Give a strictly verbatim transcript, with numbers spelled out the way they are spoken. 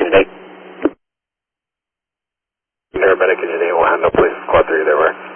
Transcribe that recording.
Paramedic engineering will handle police squad three, there were.